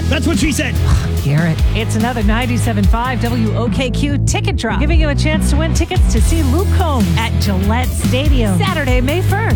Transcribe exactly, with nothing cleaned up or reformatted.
That's what she said. Garrett. It's another ninety-seven point five W O K Q ticket drop, giving you a chance to win tickets to see Luke Combs at Gillette Stadium Saturday, May first.